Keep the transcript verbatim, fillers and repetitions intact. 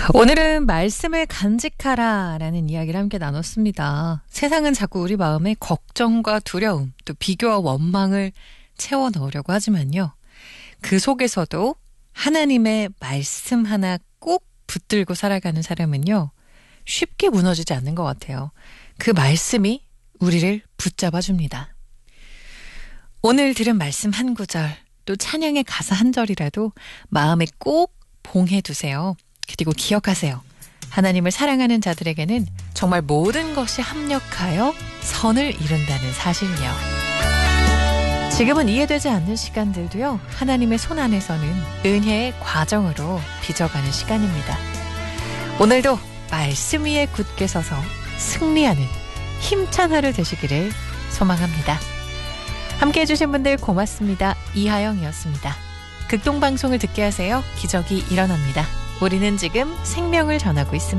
오늘은 말씀을 간직하라라는 이야기를 함께 나눴습니다. 세상은 자꾸 우리 마음에 걱정과 두려움, 또 비교와 원망을 채워 넣으려고 하지만요. 그 속에서도 하나님의 말씀 하나 꼭 붙들고 살아가는 사람은요. 쉽게 무너지지 않는 것 같아요. 그 말씀이 우리를 붙잡아 줍니다. 오늘 들은 말씀 한 구절, 또 찬양의 가사 한 절이라도 마음에 꼭 봉해두세요. 그리고 기억하세요. 하나님을 사랑하는 자들에게는 정말 모든 것이 합력하여 선을 이룬다는 사실이요. 지금은 이해되지 않는 시간들도요. 하나님의 손 안에서는 은혜의 과정으로 빚어가는 시간입니다. 오늘도 말씀 위에 굳게 서서 승리하는 힘찬 하루 되시기를 소망합니다. 함께해 주신 분들 고맙습니다. 이하영이었습니다. 극동방송을 듣게 하세요. 기적이 일어납니다. 우리는 지금 생명을 전하고 있습니다.